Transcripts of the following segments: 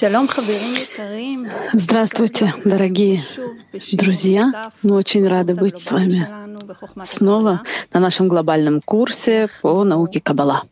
Здравствуйте, дорогие друзья. Мы очень рады быть с вами снова на нашем глобальном курсе по науке Каббала.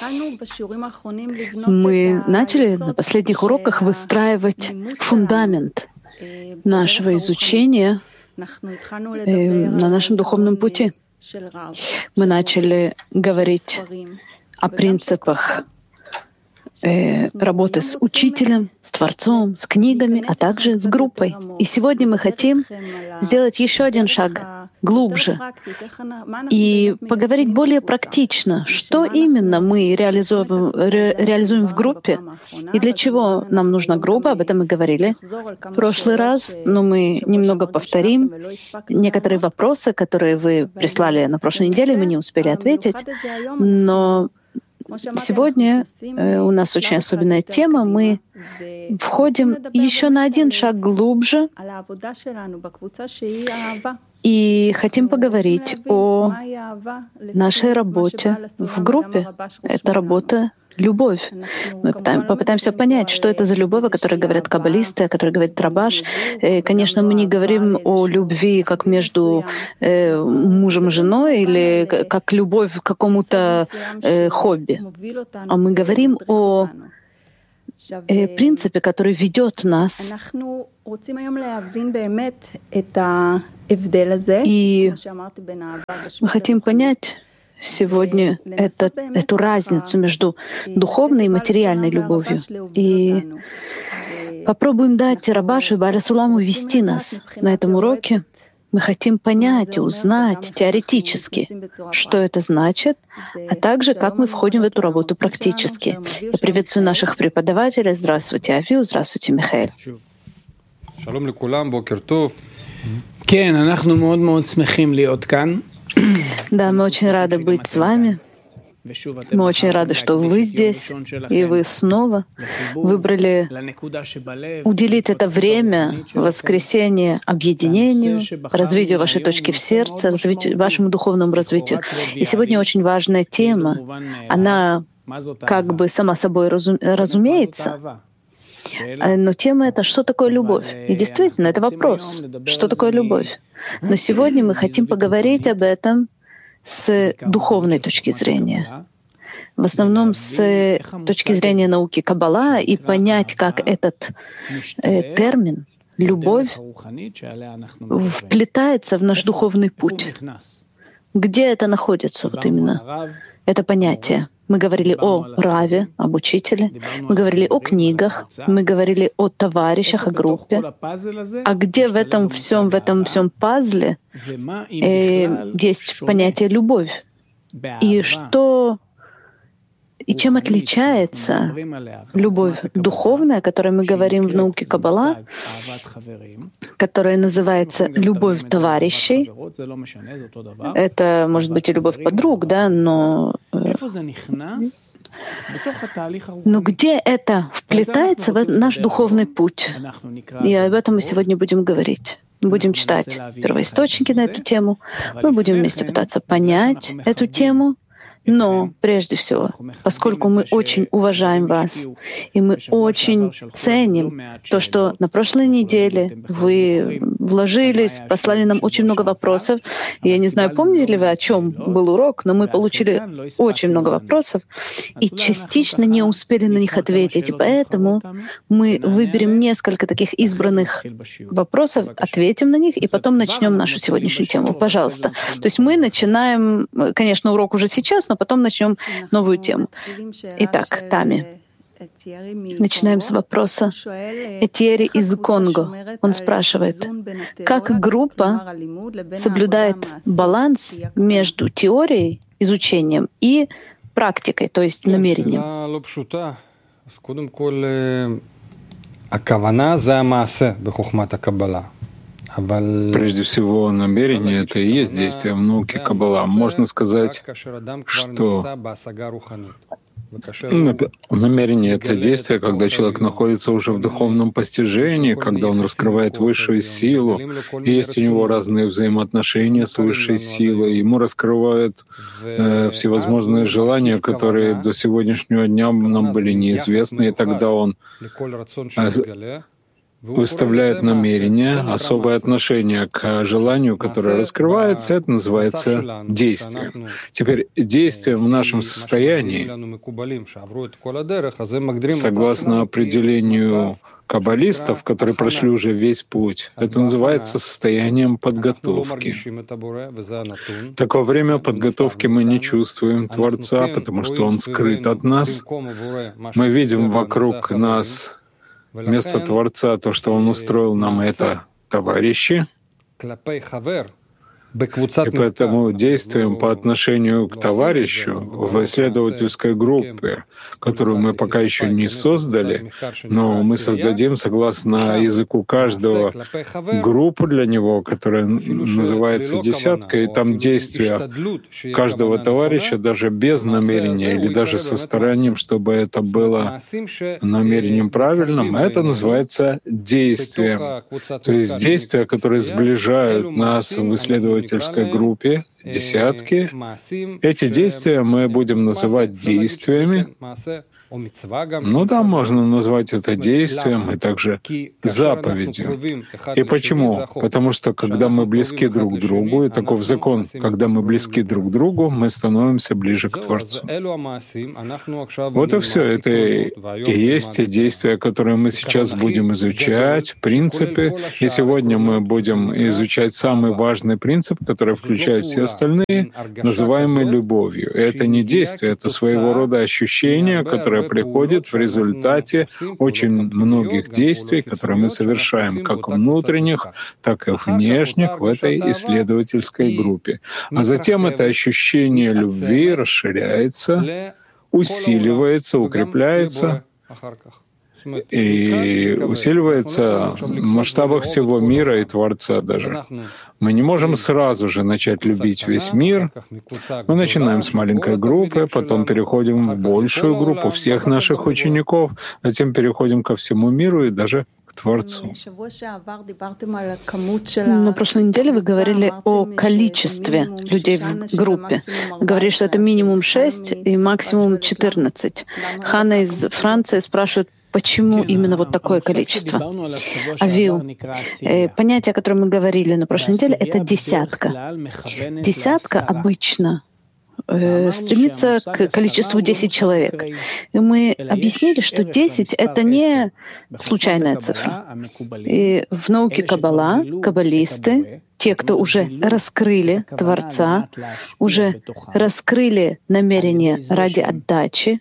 Мы начали на последних уроках выстраивать фундамент нашего изучения на нашем духовном пути. Мы начали говорить о принципах работы с учителем, с Творцом, с книгами, а также с группой. И сегодня мы хотим сделать еще один шаг глубже и поговорить более практично, что именно мы реализуем в группе и для чего нам нужна группа. Об этом мы говорили в прошлый раз, но мы немного повторим. Некоторые вопросы, которые вы прислали на прошлой неделе, мы не успели ответить, но сегодня у нас очень особенная тема. Мы входим еще на один шаг глубже и хотим поговорить о нашей работе в группе. Это работа — любовь. Мы попытаемся понять, что это за любовь, о которой говорят каббалисты, о которой говорит Рабаш. Конечно, мы не говорим о любви как между мужем и женой или как любовь к какому-то хобби, а мы говорим о принципе, который ведет нас. И мы хотим понять сегодня эту разницу между духовной и материальной любовью. И попробуем дать Рабашу и Бааля Суламу вести нас на этом уроке. Мы хотим понять и узнать теоретически, что это значит, а также как мы входим в эту работу практически. Я приветствую наших преподавателей. Здравствуйте, Авиу. Здравствуйте, Михаэль. Да, мы очень рады быть с вами. Мы очень рады, что вы здесь, и вы снова выбрали уделить это время в воскресенье объединению, развитию вашей точки в сердце, вашему духовному развитию. И сегодня очень важная тема. Она как бы сама собой разумеется, но тема — это «Что такое любовь?» И действительно, это вопрос, что такое любовь. Но сегодня мы хотим поговорить об этом с духовной точки зрения. В основном с точки зрения науки Каббала, и понять, как этот термин «любовь» вплетается в наш духовный путь. Где это находится, вот именно это понятие? Мы говорили о Раве, об учителе, мы говорили о книгах, мы говорили о товарищах, о группе. А где в этом всем пазле есть понятие «любовь»? И чем отличается любовь духовная, о которой мы говорим в науке Каббала, которая называется «любовь товарищей». Это может быть и любовь подруг, да, но где это вплетается в наш духовный путь? И об этом мы сегодня будем говорить. Будем читать первоисточники на эту тему, мы будем вместе пытаться понять эту тему. Но прежде всего, поскольку мы очень уважаем вас, и мы очень ценим то, что на прошлой неделе вы вложились, послали нам очень много вопросов. Я не знаю, помните ли вы, о чем был урок, но мы получили очень много вопросов и частично не успели на них ответить. И поэтому мы выберем несколько таких избранных вопросов, ответим на них, и потом начнем нашу сегодняшнюю тему. Пожалуйста. То есть мы начинаем, конечно, урок уже сейчас, но потом начнем новую тему. Итак, Тами. Начинаем с вопроса Этьери из Конго. Он спрашивает, как группа соблюдает баланс между теорией, изучением и практикой, то есть намерением? Прежде всего, намерение — это и есть действие в науке Каббала. Можно сказать, что Намерение — это действие, когда человек находится уже в духовном постижении, когда он раскрывает высшую силу, и есть у него разные взаимоотношения с высшей силой, ему раскрывают всевозможные желания, которые до сегодняшнего дня нам были неизвестны, и тогда он выставляет намерение, особое отношение к желанию, которое раскрывается, это называется действие. Теперь действие в нашем состоянии, согласно определению каббалистов, которые прошли уже весь путь, это называется состоянием подготовки. Так во время подготовки мы не чувствуем Творца, потому что Он скрыт от нас. Мы видим вокруг нас вместо Творца то, что Он устроил нам, это товарищи. И поэтому действуем по отношению к товарищу в исследовательской группе, которую мы пока еще не создали, но мы создадим, согласно языку каждого, группу для него, которая называется «Десятка», и там действия каждого товарища даже без намерения или даже со старанием, чтобы это было намерением правильным, это называется действием. То есть действия, которые сближают нас в исследовательской группе, десятки. Эти действия мы будем называть действиями. Ну да, можно назвать это действием и также заповедью. И почему? Потому что когда мы близки друг к другу, и таков закон, когда мы близки друг к другу, мы становимся ближе к Творцу. Вот и все. Это и есть те действия, которые мы сейчас будем изучать, в принципе. И сегодня мы будем изучать самый важный принцип, который включает все остальные, называемый любовью. И это не действие, это своего рода ощущение, которое приходит в результате очень многих действий, которые мы совершаем, как внутренних, так и внешних в этой исследовательской группе. А затем это ощущение любви расширяется, усиливается, укрепляется и усиливается в масштабах всего мира и Творца даже. Мы не можем сразу же начать любить весь мир. Мы начинаем с маленькой группы, потом переходим в большую группу всех наших учеников, затем переходим ко всему миру и даже к Творцу. На прошлой неделе вы говорили о количестве людей в группе. Вы говорили, что это минимум 6 и максимум 14. Ханна из Франции спрашивает, почему именно вот такое количество? Авил, понятие, о котором мы говорили на прошлой неделе, это десятка. Десятка обычно стремится к количеству 10 человек. И мы объяснили, что 10 — это не случайная цифра. И в науке Каббала, каббалисты, те, кто уже раскрыли Творца, уже раскрыли намерение ради отдачи,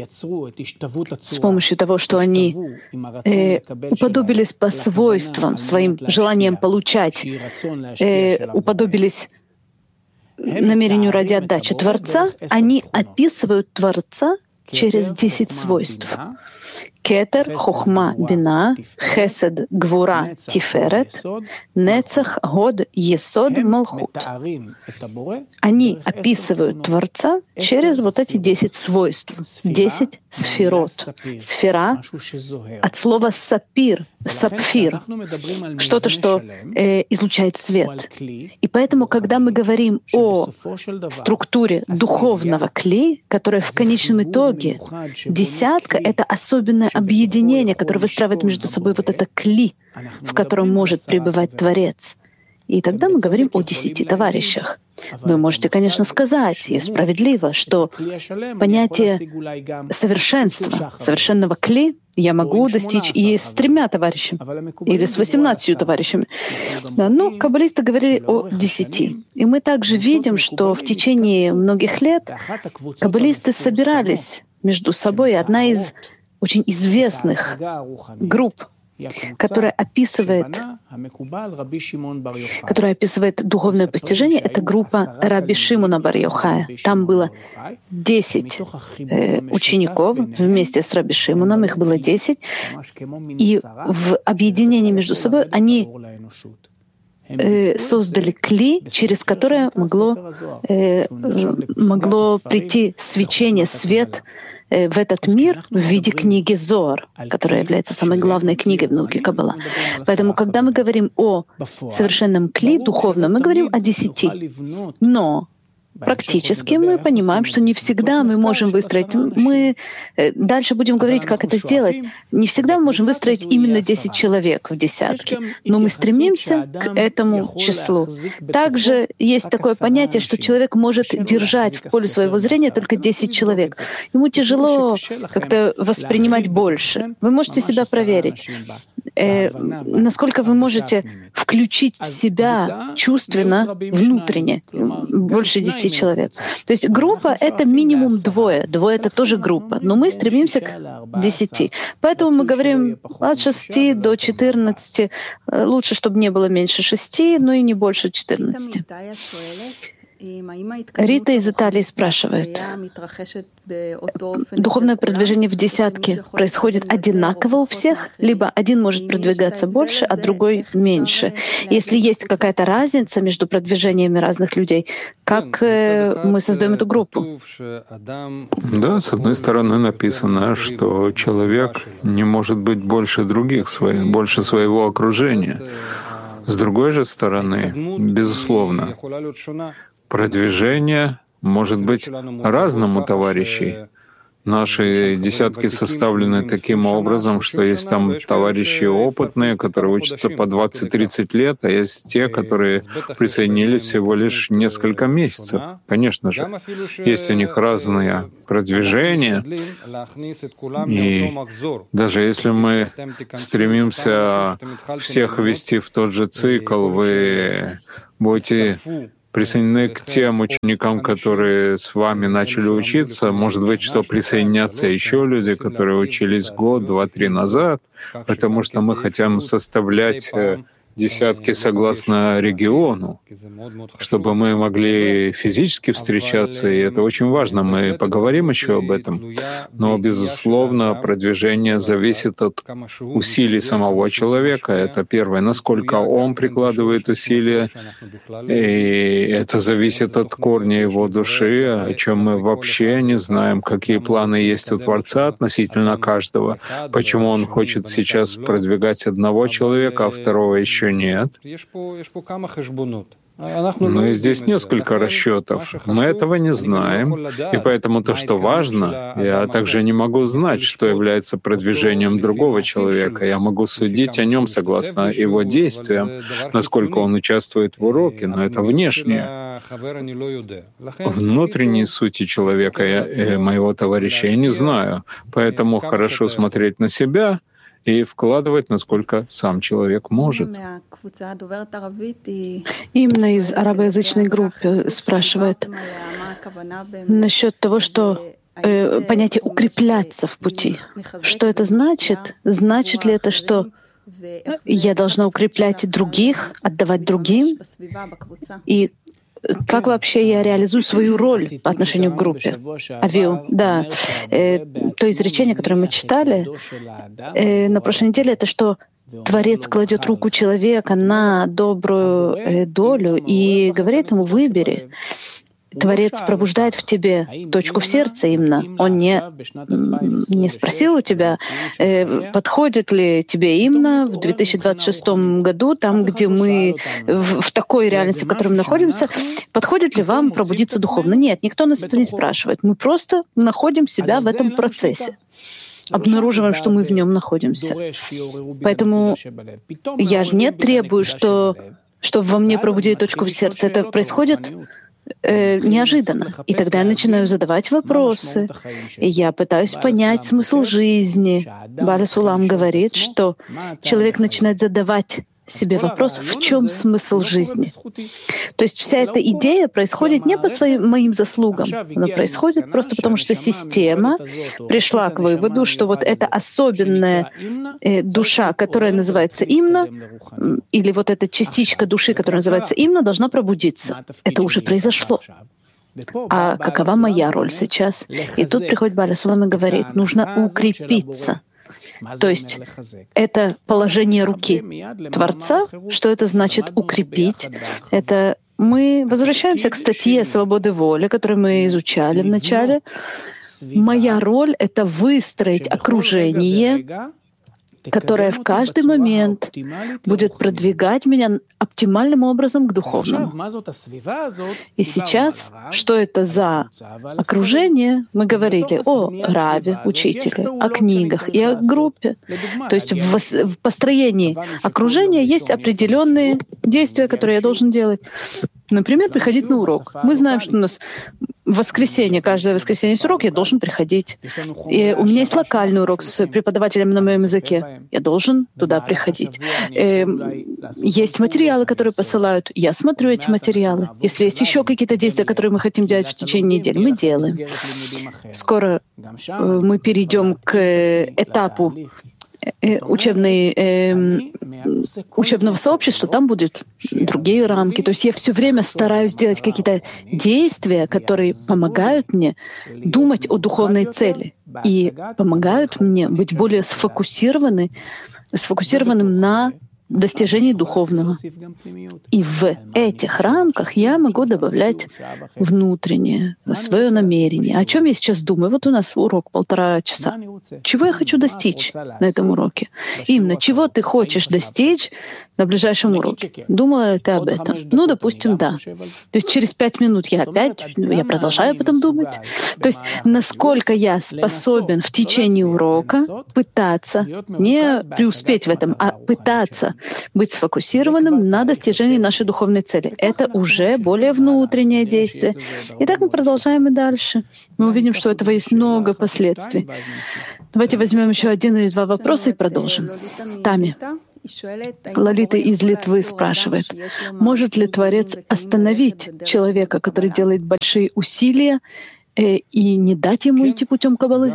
с помощью того, что они уподобились по свойствам, своим желанием получать, уподобились намерению ради отдачи Творца, они описывают Творца через 10 свойств. Кетер, Хохма, Бина, Хесед, Гвура, Тиферет, Нецах, Год, Есод, Малхут. Они описывают Творца через вот эти 10 свойств, 10 сферот. Сфера от слова сапир, сапфир, что-то, что излучает свет. И поэтому, когда мы говорим о структуре духовного кли, которая в конечном итоге десятка — это особенное объединение, которое выстраивает между собой вот это кли, в котором может пребывать Творец. И тогда мы говорим о 10 товарищах. Вы можете, конечно, сказать, и справедливо, что понятие совершенства, совершенного кли я могу достичь и с 3 товарищами, или с 18 товарищами. Да, но каббалисты говорили о 10. И мы также видим, что в течение многих лет каббалисты собирались между собой. Одна из очень известных групп, которая описывает духовное постижение, это группа Раби Шимона бар Йохая. Там было 10 учеников вместе с Раби Шимоном, их было 10. И в объединении между собой они создали кли, через которое могло прийти свечение, свет в этот мир в виде книги Зоар, которая является самой главной книгой в науке Каббала. Поэтому, когда мы говорим о совершенном кли духовном, мы говорим о 10. Но практически мы понимаем, что не всегда мы можем выстроить. Мы дальше будем говорить, как это сделать. Не всегда мы можем выстроить именно 10 человек в десятке, но мы стремимся к этому числу. Также есть такое понятие, что человек может держать в поле своего зрения только 10 человек. Ему тяжело как-то воспринимать больше. Вы можете себя проверить, насколько вы можете включить в себя чувственно, внутренне, больше 10 человек. То есть группа — это минимум 2. 2 — это тоже группа. Но мы стремимся к 10. Поэтому мы говорим от 6 до 14. Лучше, чтобы не было меньше 6, но и не больше 14. Рита из Италии спрашивает: духовное продвижение в десятке происходит одинаково у всех, либо один может продвигаться больше, а другой меньше? Если есть какая-то разница между продвижениями разных людей, как мы создаем эту группу? Да, с одной стороны написано, что человек не может быть больше других, больше своего окружения. С другой же стороны, безусловно, продвижение может быть разным у товарищей. Наши десятки составлены таким образом, что есть там товарищи опытные, которые учатся по 20-30 лет, а есть те, которые присоединились всего лишь несколько месяцев. Конечно же, есть у них разные продвижения. И даже если мы стремимся всех ввести в тот же цикл, вы будете присоединены к тем ученикам, которые с вами начали учиться. Может быть, что присоединятся еще люди, которые учились год, 2, 3 назад, потому что мы хотим составлять десятки согласно региону, чтобы мы могли физически встречаться, и это очень важно. Мы поговорим еще об этом. Но, безусловно, продвижение зависит от усилий самого человека. Это первое, насколько он прикладывает усилия, и это зависит от корня его души, о чем мы вообще не знаем, какие планы есть у Творца относительно каждого, почему он хочет сейчас продвигать одного человека, а второго еще нет. Но здесь несколько расчетов. Мы этого не знаем, и поэтому то, что важно, я также не могу знать, что является продвижением другого человека. Я могу судить о нем согласно его действиям, насколько он участвует в уроке, но это внешнее. Внутренней сути человека, моего товарища, я не знаю. Поэтому хорошо смотреть на себя и вкладывать, насколько сам человек может. Именно из арабоязычной группы спрашивает насчет того, что понятие «укрепляться в пути». Что это значит? Значит ли это, что я должна укреплять других, отдавать другим? И как вообще я реализую свою роль по отношению к группе? Авиу, да. То изречение, которое мы читали на прошлой неделе, это что Творец кладет руку человека на добрую долю и говорит ему: выбери. Творец пробуждает в тебе точку в сердце именно. Он не спросил у тебя, подходит ли тебе именно в 2026 году, там, где мы в такой реальности, в которой мы находимся, подходит ли вам пробудиться духовно. Нет, никто нас это не спрашивает. Мы просто находим себя в этом процессе. Обнаруживаем, что мы в нем находимся. Поэтому я же не требую, чтобы во мне пробудили точку в сердце. Это происходит неожиданно. И тогда я начинаю задавать вопросы, и я пытаюсь понять смысл жизни. Бааль Сулам говорит, что человек начинает задавать себе вопрос, в чем смысл жизни. То есть вся эта идея происходит не по моим заслугам, она происходит просто потому, что система пришла к выводу, что вот эта особенная душа, которая называется имна, или вот эта частичка души, которая называется имна, должна пробудиться. Это уже произошло. А какова моя роль сейчас? И тут приходит Бааль Сулам и говорит, нужно укрепиться. То есть это положение руки Творца. Что это значит укрепить? Это мы возвращаемся к статье свободы воли, которую мы изучали в начале. Моя роль — это выстроить окружение, которое в каждый момент будет продвигать меня оптимальным образом к духовному. И сейчас, что это за окружение? Мы говорили о Раве, учителе, о книгах и о группе. То есть в построении окружения есть определенные действия, которые я должен делать. Например, приходить на урок. Мы знаем, что у нас в воскресенье, каждое воскресенье есть урок, я должен приходить. И у меня есть локальный урок с преподавателем на моем языке. Я должен туда приходить. Есть материалы, которые посылают. Я смотрю эти материалы. Если есть еще какие-то действия, которые мы хотим делать в течение недели, мы делаем. Скоро мы перейдем к этапу учебного сообщества, там будут другие рамки. То есть я все время стараюсь делать какие-то действия, которые помогают мне думать о духовной цели и помогают мне быть более сфокусированным на достижении духовного. И в этих рамках я могу добавлять внутреннее, свое намерение. О чем я сейчас думаю? Вот у нас урок 1,5 часа. Чего я хочу достичь на этом уроке? Именно, чего ты хочешь достичь на ближайшем уроке? Думала ли ты об этом? Ну, допустим, да. То есть через 5 минут я продолжаю об этом думать. То есть насколько я способен в течение урока пытаться, не преуспеть в этом, а пытаться быть сфокусированным на достижении нашей духовной цели. Это уже более внутреннее действие. И так мы продолжаем и дальше. Мы увидим, что у этого есть много последствий. Давайте возьмем еще 1 или 2 вопроса и продолжим. Тами. Лолита из Литвы спрашивает, может ли Творец остановить человека, который делает большие усилия, и не дать ему идти путем Каббалы?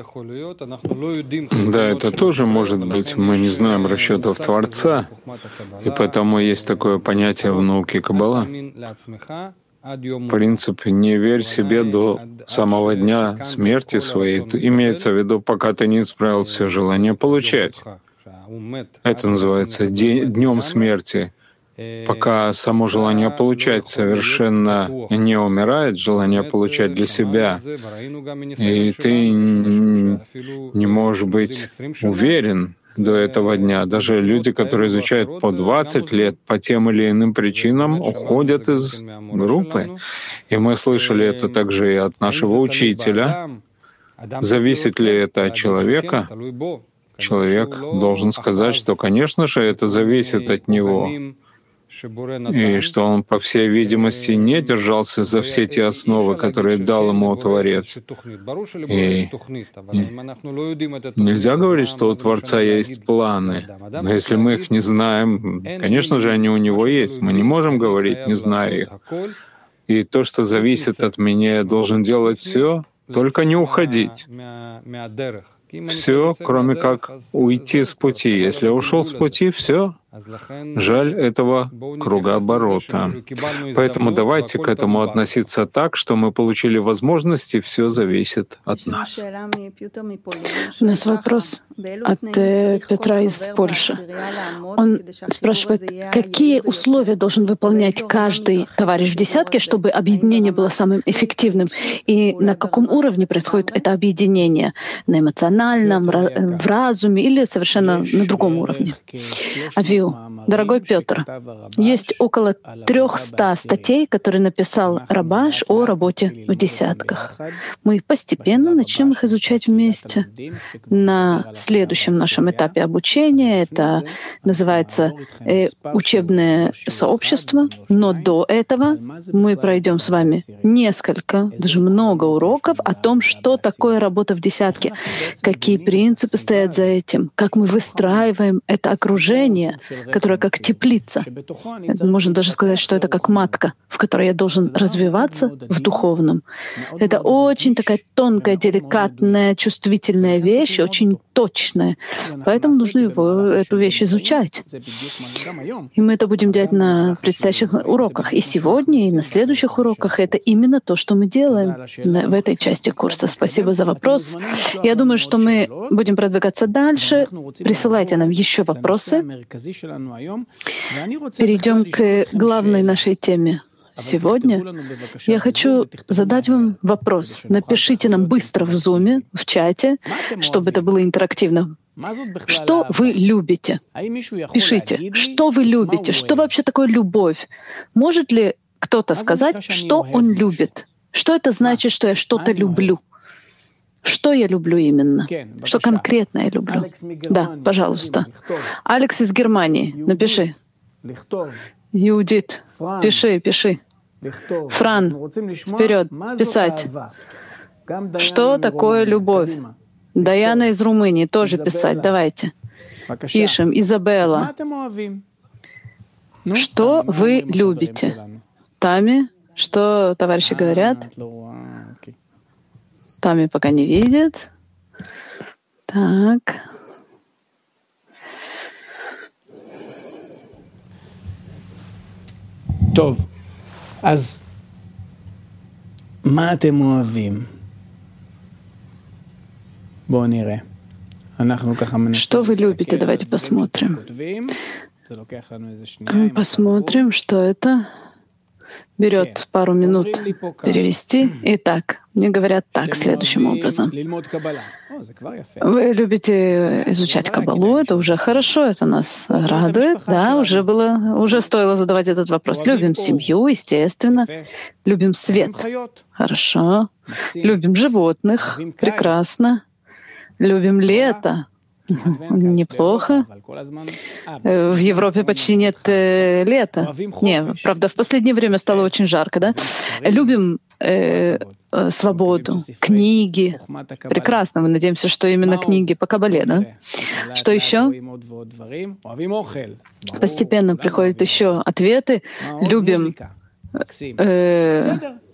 Да, это тоже может быть. Мы не знаем расчетов Творца, и поэтому есть такое понятие в науке Каббала. Принцип «не верь себе до самого дня смерти своей» имеется в виду, пока ты не исправил все желания получать. Это называется днем смерти. Пока само желание получать совершенно не умирает, желание получать для себя, и ты не можешь быть уверен до этого дня. Даже люди, которые изучают по 20 лет, по тем или иным причинам, уходят из группы. И мы слышали это также и от нашего учителя. Зависит ли это от человека? Человек должен сказать, что, конечно же, это зависит от него, и что он, по всей видимости, не держался за все те основы, которые дал ему Творец. И нельзя говорить, что у Творца есть планы. Но если мы их не знаем, конечно же, они у него есть. Мы не можем говорить, не зная их. И то, что зависит от меня, я должен делать все, только не уходить. Все, кроме как уйти с пути. Если я ушел с пути, все. Жаль этого кругооборота. Поэтому давайте к этому относиться так, что мы получили возможности, все зависит от нас. У нас вопрос от Петра из Польши. Он спрашивает, какие условия должен выполнять каждый товарищ в десятке, чтобы объединение было самым эффективным? И на каком уровне происходит это объединение? На эмоциональном, в разуме или совершенно на другом уровне? Дорогой Петр, есть около 300 статей, которые написал Рабаш о работе в десятках. Мы постепенно начнем их изучать вместе. На следующем нашем этапе обучения это называется учебное сообщество, но до этого мы пройдем с вами несколько, даже много уроков о том, что такое работа в десятке, какие принципы стоят за этим, как мы выстраиваем это окружение, которая как теплица. Можно даже сказать, что это как матка, в которой я должен развиваться в духовном. Это очень такая тонкая, деликатная, чувствительная вещь, очень точное. Поэтому нужно эту вещь изучать. И мы это будем делать на предстоящих уроках. И сегодня, и на следующих уроках. Это именно то, что мы делаем в этой части курса. Спасибо за вопрос. Я думаю, что мы будем продвигаться дальше. Присылайте нам еще вопросы. Перейдем к главной нашей теме. Сегодня я хочу задать вам вопрос. Напишите нам быстро в Zoom, в чате, чтобы это было интерактивно. Что вы любите? Пишите, что вы любите? Что вообще такое любовь? Может ли кто-то сказать, что он любит? Что это значит, что я что-то люблю? Что я люблю именно? Что конкретно я люблю? Да, пожалуйста. Алекс из Германии, напиши. Юдит, пиши. Фран, вперед, писать. Что такое любовь? Даяна из Румынии, тоже писать. Давайте. Пишем. Изабелла. Что вы любите? Тами, что товарищи говорят? Тами пока не видит. Так. טוב, אז מה אתם אוהבים? בואו נראה. אנחנו ככה מנסים. Что вы любите? Давайте посмотрим. Посмотрим, что это. Берет пару минут перевести. Итак, мне говорят так, следующим образом. Вы любите изучать Каббалу, это уже хорошо, это нас радует. Да, уже стоило задавать этот вопрос. Любим семью, естественно. Любим свет. Хорошо. Любим животных. Прекрасно. Любим лето. Неплохо. В Европе почти нет лета. Не, правда, в последнее время стало очень жарко, да? Любим свободу, книги. Прекрасно. Мы надеемся, что именно книги по Кабале, да? Что еще? Постепенно приходят еще ответы. Любим